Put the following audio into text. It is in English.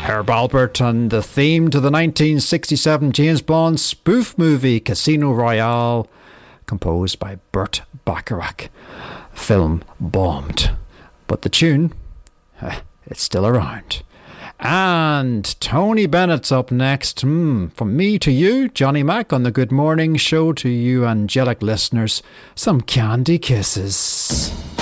Herb Alpert and the theme to the 1967 James Bond spoof movie Casino Royale, composed by Burt Bacharach. Film bombed, but the tune, it's still around. And Tony Bennett's up next. From me to you, Johnny Mac, on the Good Morning Show. To you angelic listeners, some candy kisses.